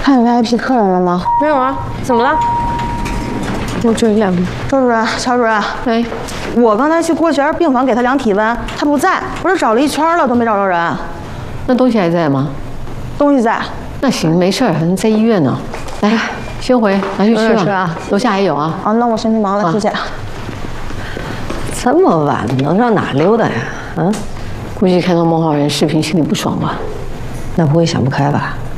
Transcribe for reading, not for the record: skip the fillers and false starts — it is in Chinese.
看 VIP 客人了吗？ 没有啊，怎么了？ 我这两个。 周主任，乔主任， 哎， 我刚才去郭璇病房给他量体温，他不在，我这找了一圈了都没找着人。 那东西还在吗？ 东西在。 那行，没事儿，在医院呢。来，先回，拿去吃吧。楼下还有啊。 啊，那我先去忙了，谢谢。 这么晚能上哪溜达呀？ 估计看到孟浩然视频，心里不爽吧？ 那不会想不开吧？